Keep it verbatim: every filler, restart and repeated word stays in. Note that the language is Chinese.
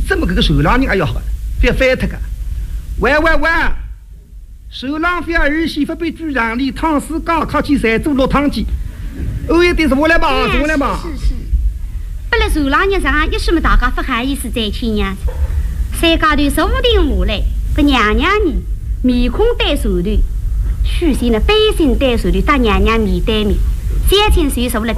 这么个个手浪人还要好，别翻他个。喂喂喂，手浪费儿媳妇被局长里汤死刚靠起山做落汤鸡。哦耶，这是我来帮，是我来帮。 是是。不来手浪日上，有什么大家不好意思再亲呀？山高头说不定我来，个娘娘你面孔带手头，虚心的背心带手头，大娘娘面带面，三千岁什么了？